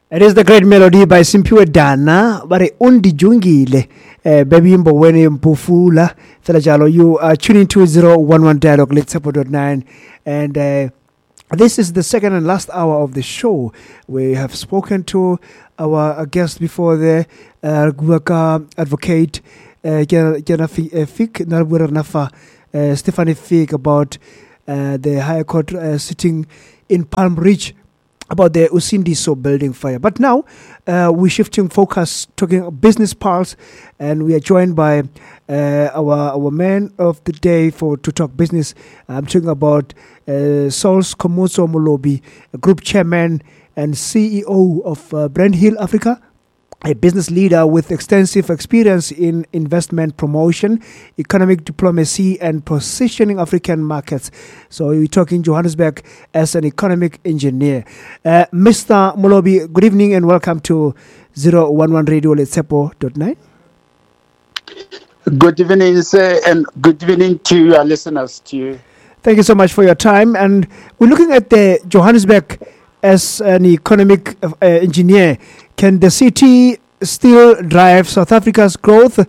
It is the great melody by Simpiwe Dana, bare undi jungile, Bebimbo Weni Mpufula, Felajalo. You are tuning to 011 Dialogue, Let's Support 9, and this is the second and last hour of the show. We have spoken to our guest before the Guaka advocate, Stephanie Fick, about the High Court sitting in Palm Ridge, about the Usindiso building fire. But now we're shifting focus, talking business pulse, and we are joined by our man of the day to talk business. I'm talking about Sauls Komoso Molobi, group chairman and CEO of Brand Hill Africa, a business leader with extensive experience in investment promotion, economic diplomacy, and positioning African markets. So we're talking Johannesburg as an economic engineer. Mr. Molobi, good evening and welcome to 011 Radio Letsepo.9. Good evening, sir, and good evening to our listeners too. Thank you so much for your time. And we're looking at the Johannesburg as an economic engineer. Can the city still drive South Africa's growth?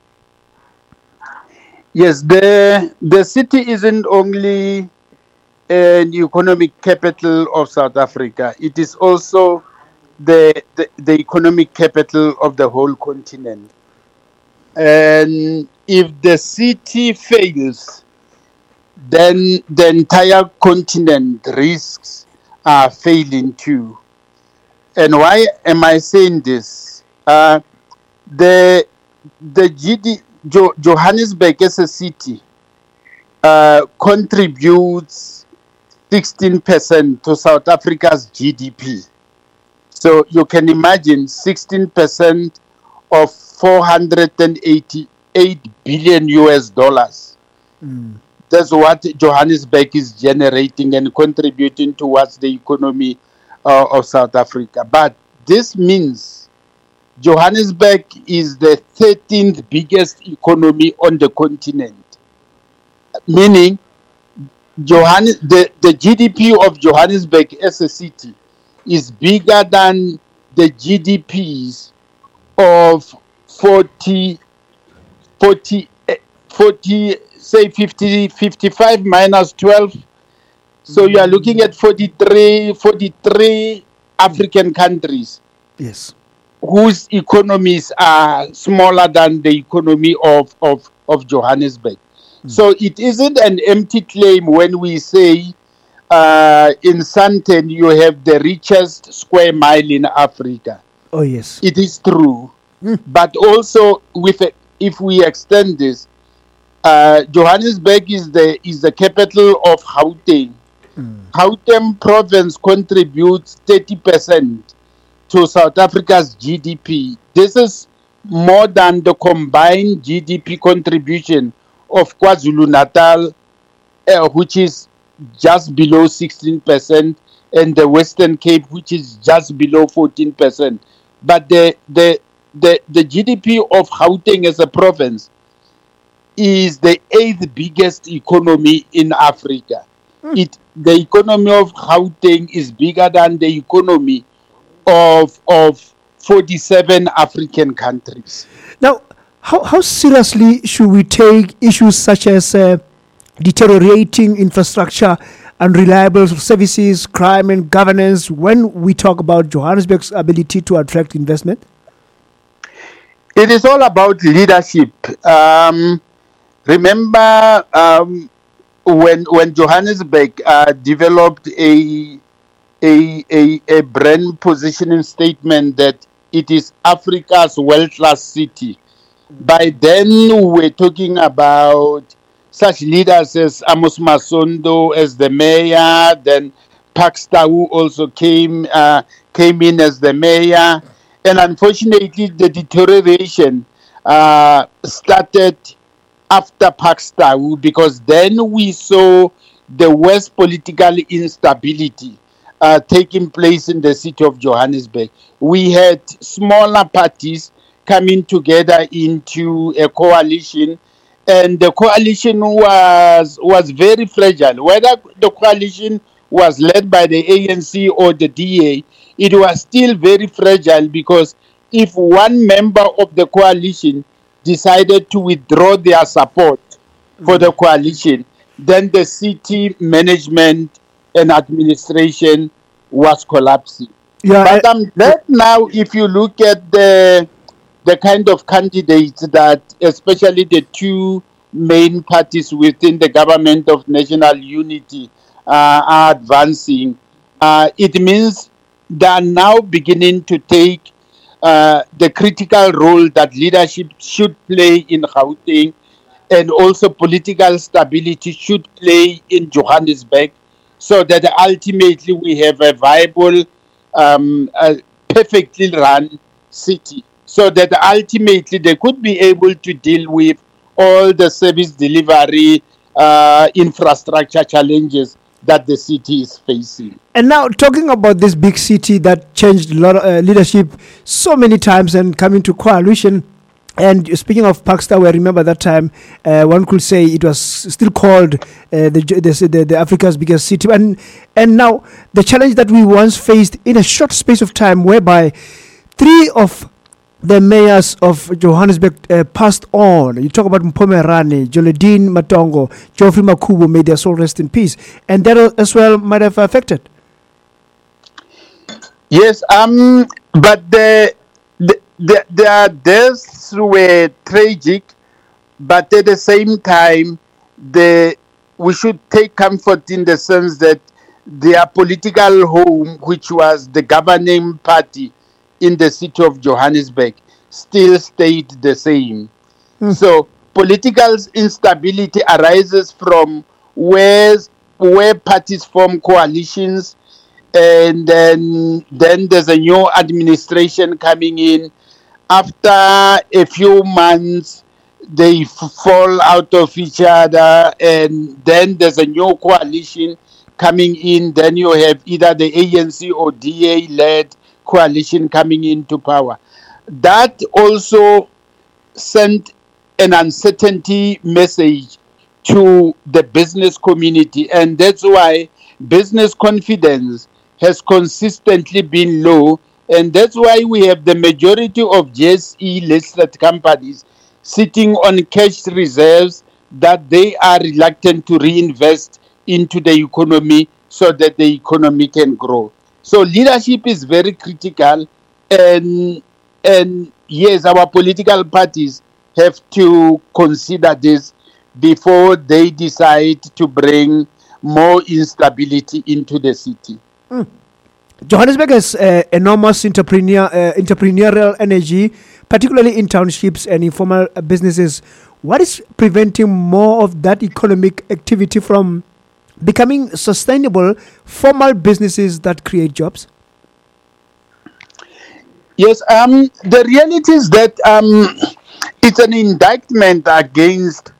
Yes, the city isn't only an economic capital of South Africa. It is also the economic capital of the whole continent. And if the city fails, then the entire continent risks failing too. And why am I saying this? Johannesburg as a city contributes 16% to South Africa's GDP. So you can imagine 16% of 488 billion US dollars. That's what Johannesburg is generating and contributing towards the economy of South Africa. But this means Johannesburg is the 13th biggest economy on the continent, meaning the GDP of Johannesburg as a city is bigger than the GDPs of 55 minus 12. So you are looking at 43 African countries. Yes. Whose economies are smaller than the economy of Johannesburg. So it isn't an empty claim when we say in Sandton you have the richest square mile in Africa. Oh, yes. It is true. But also, if we extend this, Johannesburg is the capital of Gauteng. Gauteng province contributes 30% to South Africa's GDP. This is more than the combined GDP contribution of KwaZulu-Natal, which is just below 16%, and the Western Cape, which is just below 14%. But the GDP of Gauteng as a province is the 8th biggest economy in Africa. The economy of Gauteng is bigger than the economy of 47 African countries. Now, how seriously should we take issues such as deteriorating infrastructure, unreliable services, crime and governance when we talk about Johannesburg's ability to attract investment? It is all about leadership. Remember when Johannesburg developed a brand positioning statement that it is Africa's world-class city. By then, we were talking about such leaders as Amos Masondo as the mayor, then Paksta also came in as the mayor, and unfortunately, the deterioration started after Paksta, because then we saw the worst political instability taking place in the city of Johannesburg. We had smaller parties coming together into a coalition, and the coalition was very fragile. Whether the coalition was led by the ANC or the DA, it was still very fragile, because if one member of the coalition decided to withdraw their support for the coalition, then the city management and administration was collapsing. Yeah, But I'm glad now, if you look at the kind of candidates that, especially the two main parties within the government of national unity, are advancing, it means they are now beginning to take the critical role that leadership should play in Gauteng, and also political stability should play in Johannesburg, so that ultimately we have a viable, perfectly run city, so that ultimately they could be able to deal with all the service delivery infrastructure challenges that the city is facing. and now talking about this big city that changed a lot of leadership so many times and coming to coalition. And speaking of Pakistan, I remember that time one could say it was still called the Africa's biggest city, and now the challenge that we once faced in a short space of time, whereby three of the mayors of Johannesburg passed on. You talk about Mpomerane, Joledine Matongo, Geoffrey Makubu, may their soul rest in peace, and that as well might have affected. Yes, but their deaths were tragic, but at the same time, we should take comfort in the sense that their political home, which was the governing party in the city of Johannesburg, still stayed the same. So political instability arises from where parties form coalitions, and then there's a new administration coming in. After a few months, they fall out of each other, and then there's a new coalition coming in. Then you have either the ANC or DA-led coalition coming into power. That also sent an uncertainty message to the business community, and that's why business confidence has consistently been low, and that's why we have the majority of JSE listed companies sitting on cash reserves that they are reluctant to reinvest into the economy so that the economy can grow. So leadership is very critical, and yes, our political parties have to consider this before they decide to bring more instability into the city. Johannesburg has enormous entrepreneurial energy, particularly in townships and informal businesses. What is preventing more of that economic activity from becoming sustainable formal businesses that create jobs? Yes, the reality is that it's an indictment against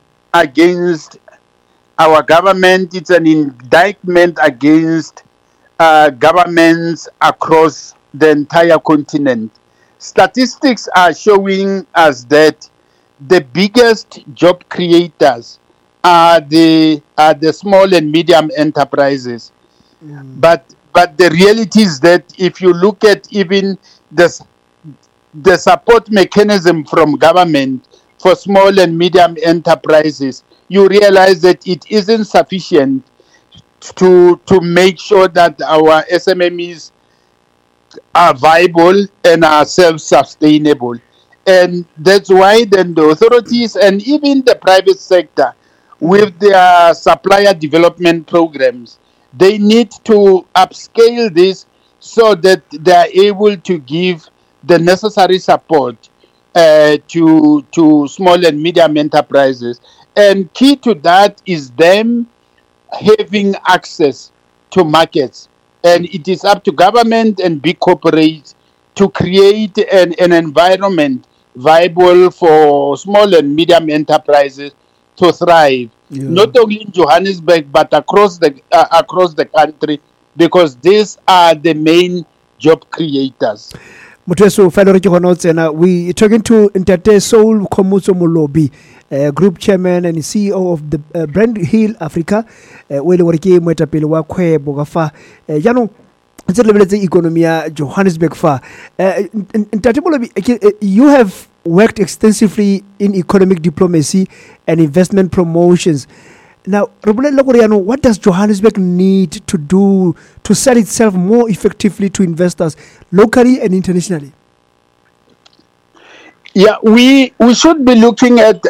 our government. It's an indictment against governments across the entire continent. Statistics are showing us that the biggest job creators are the small and medium enterprises. But the reality is that if you look at even the support mechanism from government for small and medium enterprises, you realize that it isn't sufficient to make sure that our SMMEs are viable and are self-sustainable. And that's why then the authorities and even the private sector, with their supplier development programs, they need to upscale this so that they are able to give the necessary support to small and medium enterprises. And key to that is them having access to markets. And it is up to government and big corporates to create an environment viable for small and medium enterprises to thrive, not only in Johannesburg but across the country, because these are the main job creators. Mutweso fellow Riki we talking to Ntate Soul Komutso Molobi, Group Chairman and CEO of the Brand Hill Africa. Wele wariki mwetapele wa kwe bogafa. Yano it's the economy Johannesburg fa. Ntate Molobi, you have worked extensively in economic diplomacy and investment promotions. Now, what does Johannesburg need to do to sell itself more effectively to investors locally and internationally? Yeah, we should be looking at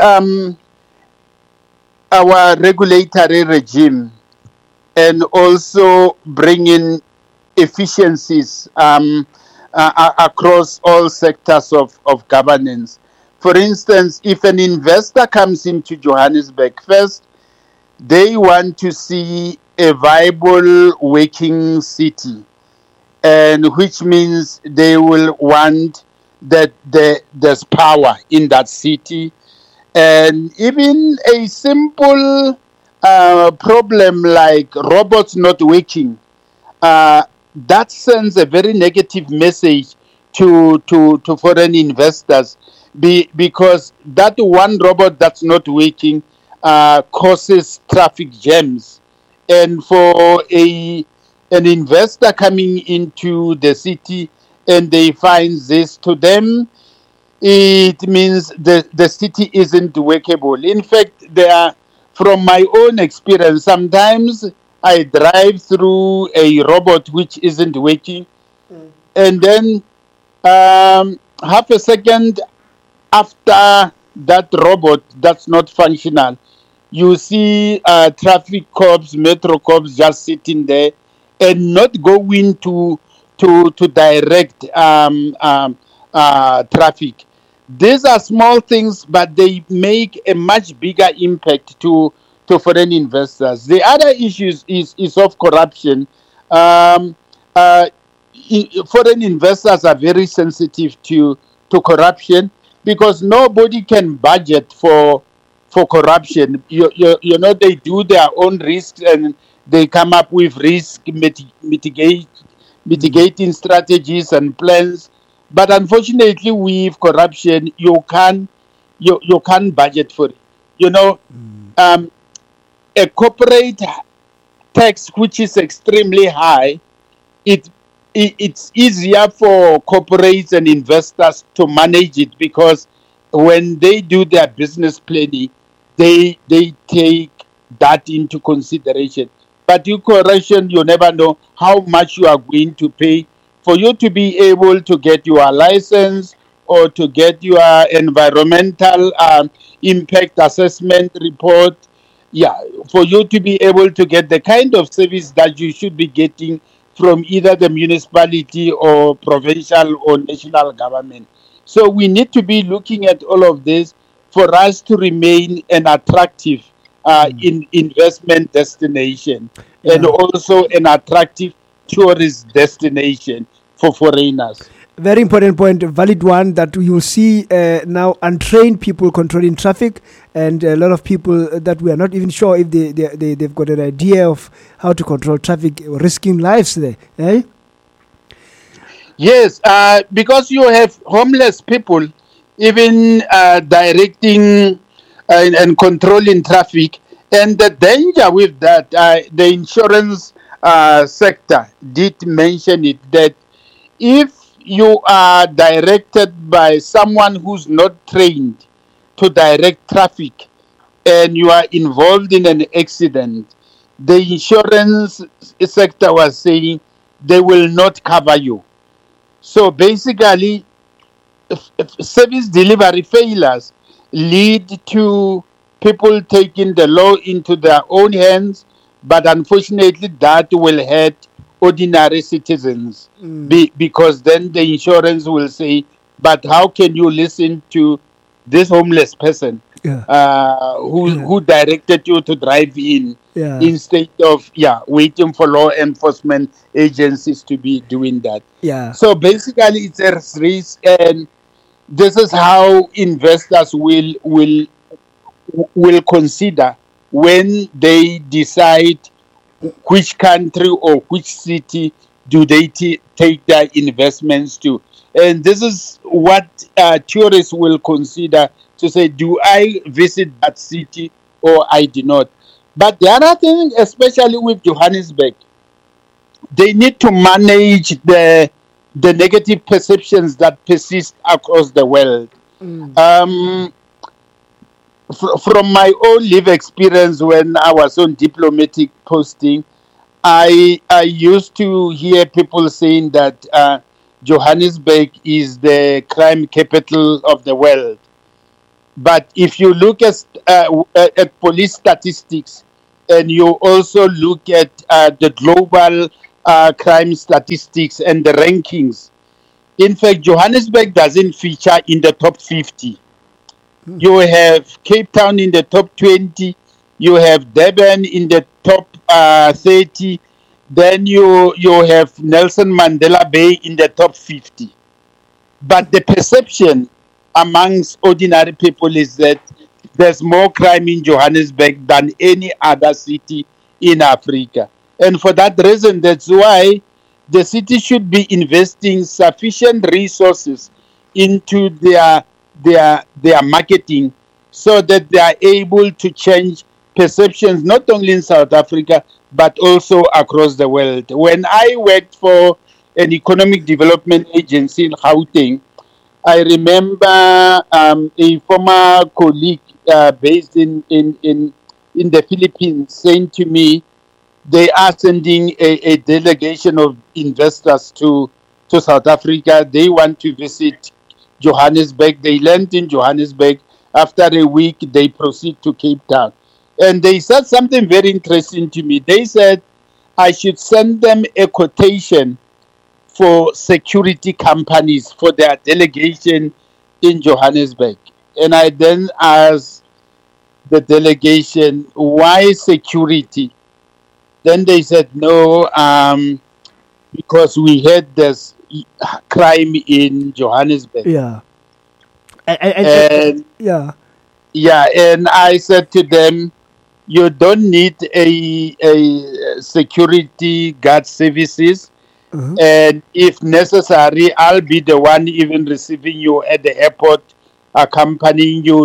our regulatory regime and also bringing efficiencies across all sectors of governance. For instance, if an investor comes into Johannesburg, first, they want to see a viable working city, and which means they will want that there's power in that city. And even a simple problem like robots not working, that sends a very negative message to foreign investors, because that one robot that's not working causes traffic jams. And for an investor coming into the city and they find this, to them, it means the city isn't workable. In fact, from my own experience, sometimes I drive through a robot which isn't working, and then half a second after that robot that's not functional, you see traffic cops, metro cops just sitting there and not going to direct traffic. These are small things, but they make a much bigger impact to foreign investors. The other issues is of corruption. Foreign investors are very sensitive to corruption, because nobody can budget for corruption. You know, they do their own risks and they come up with risk mitigating strategies and plans. But unfortunately, with corruption, you can't budget for it. You know, a corporate tax which is extremely high, it's easier for corporates and investors to manage it, because when they do their business planning, they take that into consideration. But you corruption, you never know how much you are going to pay for you to be able to get your license or to get your environmental impact assessment report. Yeah, for you to be able to get the kind of service that you should be getting from either the municipality or provincial or national government. So we need to be looking at all of this for us to remain an attractive investment destination, and also an attractive tourist destination for foreigners. Very important point, valid one, that you will see now untrained people controlling traffic, and a lot of people that we are not even sure if they've got an idea of how to control traffic, risking lives there. Eh? Yes, because you have homeless people even directing and controlling traffic. And the danger with that, the insurance sector did mention it, that if you are directed by someone who's not trained to direct traffic and you are involved in an accident, the insurance sector was saying they will not cover you. So basically, service delivery failures lead to people taking the law into their own hands, but unfortunately that will hurt ordinary citizens, because then the insurance will say, but how can you listen to this homeless person who directed you to drive in, instead of waiting for law enforcement agencies to be doing that. So basically it's a risk, and this is how investors will consider when they decide which country or which city do they take their investments to. And this is what tourists will consider to say, do I visit that city or I do not? But the other thing, especially with Johannesburg, they need to manage the negative perceptions that persist across the world. Um, from my own live experience when I was on diplomatic posting, I used to hear people saying that Johannesburg is the crime capital of the world. But if you look at police statistics, and you also look at the global crime statistics and the rankings, in fact, Johannesburg doesn't feature in the top 50. You have Cape Town in the top 20. You have Durban in the top 30. Then you have Nelson Mandela Bay in the top 50. But the perception amongst ordinary people is that there's more crime in Johannesburg than any other city in Africa. And for that reason, that's why the city should be investing sufficient resources into their marketing so that they are able to change perceptions not only in South Africa but also across the world. When I worked for an economic development agency in Gauteng, I remember a former colleague based in the Philippines saying to me they are sending a delegation of investors to South Africa. They want to visit Johannesburg. They land in Johannesburg. After a week, they proceed to Cape Town. And they said something very interesting to me. They said I should send them a quotation for security companies for their delegation in Johannesburg. And I then asked the delegation, why security? Then they said, no, because we had this crime in Johannesburg. Yeah. And Yeah. yeah, and I said to them, you don't need a security guard services. Uh-huh. And if necessary, I'll be the one even receiving you at the airport, accompanying you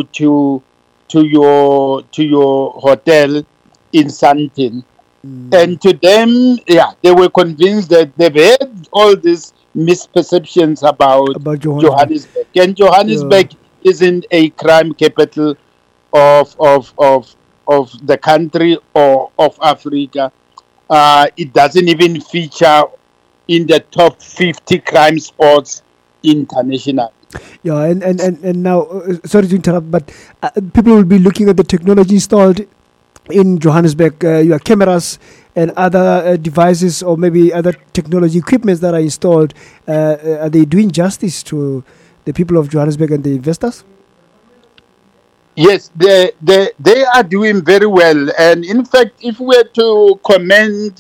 to your hotel in Sandton. And to them, yeah, they were convinced that they've had all these misperceptions about About Johannesburg. Johannesburg. And Yeah. Johannesburg isn't a crime capital of of of of the country or of Africa. It doesn't even feature in the top 50 crime spots international. Yeah, and now, sorry to interrupt, but people will be looking at the technology installed in Johannesburg, your cameras and other devices or maybe other technology equipments that are installed. Are they doing justice to the people of Johannesburg and the investors? Yes, they are doing very well. And in fact, if we were to commend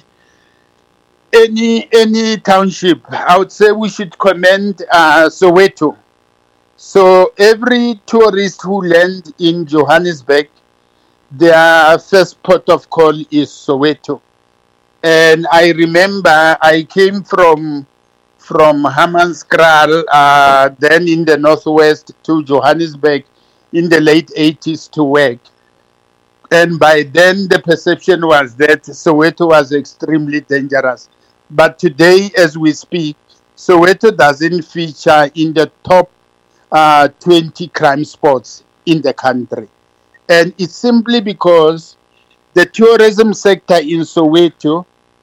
any township, I would say we should commend Soweto. So every tourist who lands in Johannesburg, their first port of call is Soweto. And I remember I came from Hammanskraal, then in the northwest to Johannesburg in the late 80s to work. And by then, the perception was that Soweto was extremely dangerous. But today, as we speak, Soweto doesn't feature in the top 20 crime spots in the country. And it's simply because the tourism sector in Soweto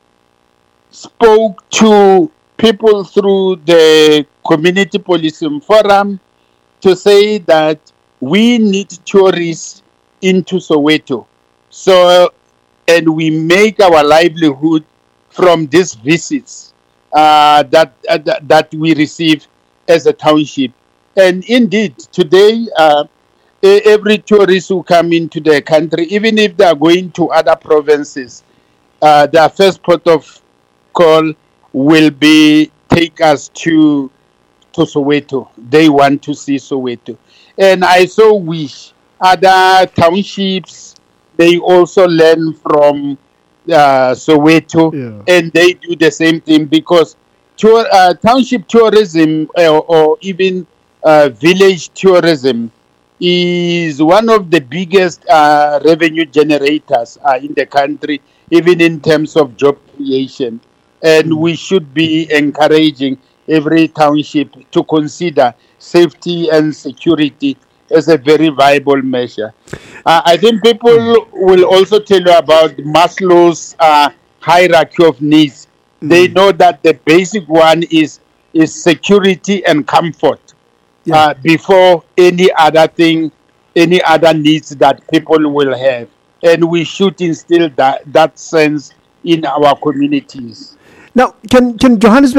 spoke to people through the Community Policing Forum to say that we need tourists into Soweto. So, and we make our livelihood from these visits that we receive as a township. And indeed, today, every tourist who come into the country, even if they are going to other provinces, their first port of call will be take us to Soweto. They want to see Soweto. And I so wish other townships, they also learn from Soweto Yeah. and they do the same thing because township tourism or even village tourism is one of the biggest revenue generators in the country, even in terms of job creation. And we should be encouraging every township to consider safety and security as a very viable measure. I think people will also tell you about Maslow's hierarchy of needs. They know that the basic one is security and comfort before any other thing, any other needs that people will have, and we should instill that sense in our communities. Now, can Johannesburg